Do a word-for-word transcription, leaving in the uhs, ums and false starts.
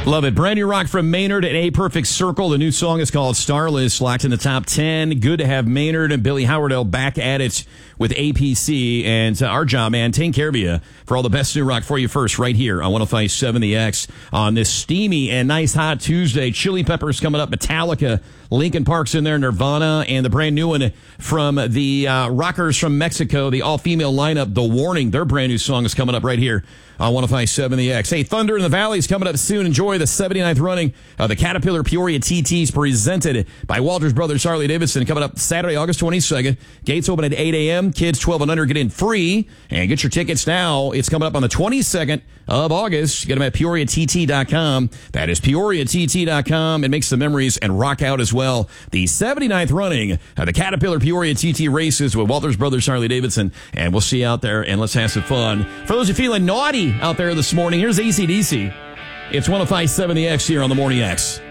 Love it. Brand new rock from Maynard and A Perfect Circle. The new song is called Starless, locked in the top ten. Good to have Maynard and Billy Howardell back at it with A P C. And uh, our job, man, taking care of you for all the best new rock for you first right here on one oh five point seven The X on this steamy and nice hot Tuesday. Chili Peppers coming up, Metallica, Linkin Park's in there, Nirvana, and the brand new one from the uh, rockers from Mexico, the all-female lineup, The Warning. Their brand new song is coming up right here on one oh five point seven The X. Hey, Thunder in the Valley is coming up soon. Enjoy the seventy-ninth running of the Caterpillar Peoria T Ts presented by Walters Brothers Harley Davidson. Coming up Saturday, August twenty-second. Gates open at eight a.m. Kids twelve and under get in free. And get your tickets now. It's coming up on the twenty-second of August. Get them at Peoria T T dot com. That is Peoria T T dot com. It makes the memories and rock out as well. The seventy-ninth running of the Caterpillar Peoria T T races with Walters Brothers Harley Davidson. And we'll see you out there, and let's have some fun. For those who are feeling naughty out there this morning, here's A C D C. It's one oh five point seven The X here on the Morning X.